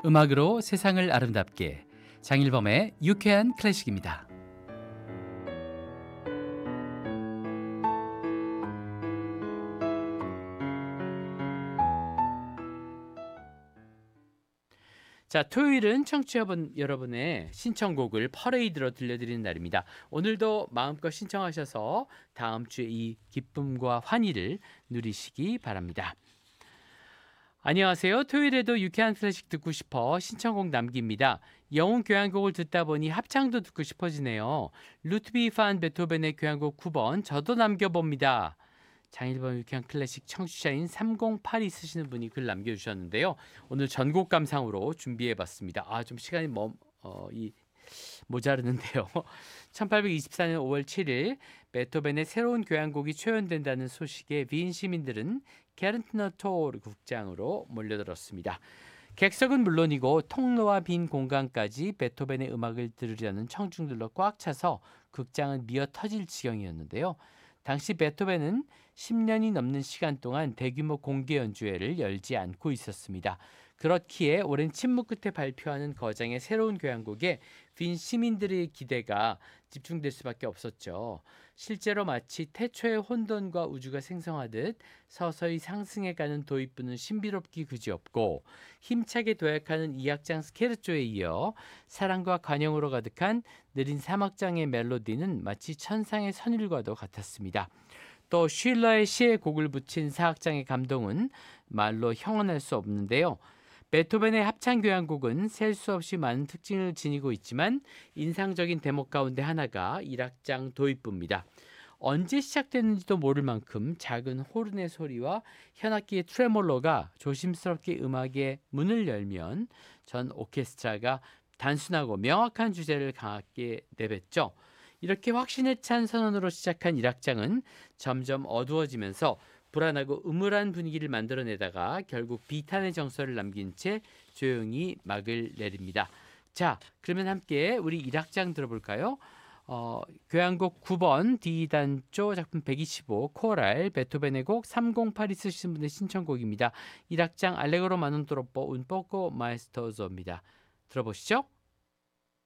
음악으로 세상을 아름답게 장일범의 유쾌한 클래식입니다. 자, 토요일은 청취자 여러분의 신청곡을 퍼레이드로 들려드리는 날입니다. 오늘도 마음껏 신청하셔서 다음 주에 이 기쁨과 환희를 누리시기 바랍니다. 안녕하세요. 토요일에도 유쾌한 클래식 듣고 싶어 신청곡 남깁니다. 영웅 교향곡을 듣다 보니 합창도 듣고 싶어지네요. 루트비 판 베토벤의 교향곡 9번 저도 남겨봅니다. 장일범 유쾌한 클래식 청취자인 308이 쓰시는 분이 글 남겨주셨는데요. 오늘 전곡 감상으로 준비해봤습니다. 좀 시간이 모자르는데요. 1824년 5월 7일 베토벤의 새로운 교향곡이 초연된다는 소식에 빈 시민들은 게르트너 토르 극장으로 몰려들었습니다. 객석은 물론이고 통로와 빈 공간까지 베토벤의 음악을 들으려는 청중들로 꽉 차서 극장은 미어 터질 지경이었는데요. 당시 베토벤은 10년이 넘는 시간 동안 대규모 공개 연주회를 열지 않고 있었습니다. 그렇기에 오랜 침묵 끝에 발표하는 거장의 새로운 교향곡에 빈 시민들의 기대가 집중될 수밖에 없었죠. 실제로 마치 태초의 혼돈과 우주가 생성하듯 서서히 상승해가는 도입부는 신비롭기 그지없고 힘차게 도약하는 2악장 스케르초에 이어 사랑과 관용으로 가득한 느린 3악장의 멜로디는 마치 천상의 선율과도 같았습니다. 또 쉴러의 시에 곡을 붙인 4악장의 감동은 말로 형언할 수 없는데요. 베토벤의 합창교향곡은 셀 수 없이 많은 특징을 지니고 있지만 인상적인 대목 가운데 하나가 1악장 도입부입니다. 언제 시작됐는지도 모를 만큼 작은 호른의 소리와 현악기의 트레몰로가 조심스럽게 음악의 문을 열면 전 오케스트라가 단순하고 명확한 주제를 강하게 내뱉죠. 이렇게 확신에 찬 선언으로 시작한 1악장은 점점 어두워지면서 불안하고 음울한 분위기를 만들어내다가 결국 비탄의 정서를 남긴 채 조용히 막을 내립니다. 자, 그러면 함께 우리 1악장 들어볼까요? 교향곡 9번 D단조 작품 125 코랄 베토벤의 곡 308이 쓰신 분의 신청곡입니다. 1악장 알레그로 마논 트로포 un poco maestoso입니다. 들어보시죠.